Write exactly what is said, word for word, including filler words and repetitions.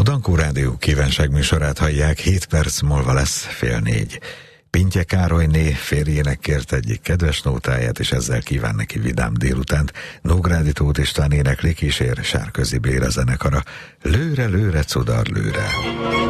Dankó Rádió kívánságműsorát hallják, hét perc múlva lesz fél négy. Pintje Károlyné férjének kért egyik kedves nótáját, és ezzel kíván neki vidám délutánt. Nógrádi Tóth István énekli, kísér Sárközi Béla zenekara. Lőre, lőre, cudar, lőre.